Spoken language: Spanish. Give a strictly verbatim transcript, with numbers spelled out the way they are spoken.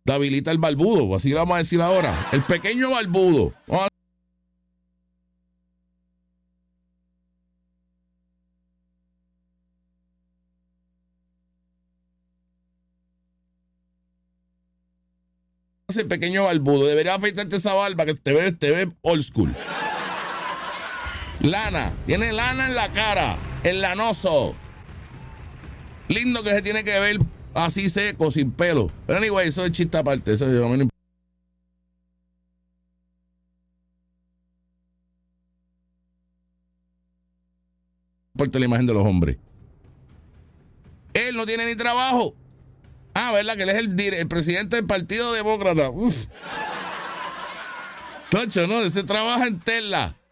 Davilita el barbudo, así le vamos a decir ahora. El pequeño barbudo. Vamos a ese pequeño barbudo. Debería afeitarte esa barba que te ve, te ve old school. Lana. Tiene lana en la cara. El lanoso. Lindo que se tiene que ver así seco, sin pelo. Pero anyway, eso es chiste aparte. Eso yo, no importa la imagen de los hombres. Él no tiene ni trabajo. Ah, ¿verdad? Que él es el, el presidente del Partido Demócrata. Uf. Tocho, no, se trabaja en Tesla.